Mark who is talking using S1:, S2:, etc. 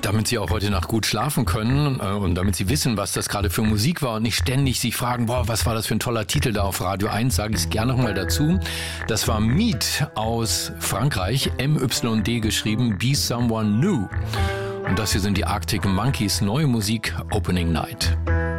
S1: Damit Sie auch heute Nacht gut schlafen können und damit Sie wissen, was das gerade für Musik war und nicht ständig sich fragen, boah, was war das für ein toller Titel da auf Radio 1, sage ich es gerne nochmal dazu. Das war Meat aus Frankreich, MYD geschrieben, Be Someone New. Und das hier sind die Arctic Monkeys, neue Musik, Opening Night.